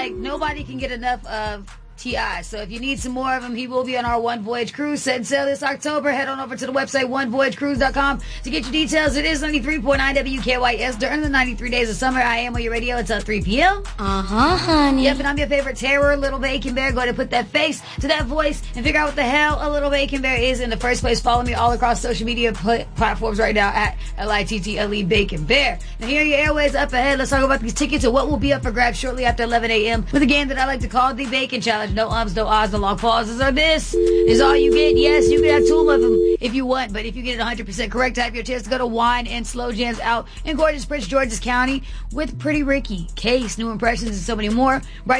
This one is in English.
like nobody can get enough of T.I. So if you need some more of him, he will be on our One Voyage Cruise set and sail this October. Head on over to the website onevoyagecruise.com to get your details. It is 93.9 WKYS during the 93 days of summer. I am on your radio until 3 p.m. Honey. Yep, and I'm your favorite terror, Little Bacon Bear. Go ahead and put that face to that voice and figure out what the hell a Little Bacon Bear is in the first place. Follow me all across social media platforms right now at LITTLE Bacon Bear. Now here are your airways up ahead. Let's talk about these tickets and what will be up for grabs shortly after 11 a.m. with a game that I like to call the Bacon Challenge. No ums, no ahs, no long pauses, or this is all you get. Yes, you can have two of them if you want, but if you get it 100% correct, have your chance to go to Wine and Slow Jams out in gorgeous Prince George's County with Pretty Ricky, Case, New Impressions, and so many more. Right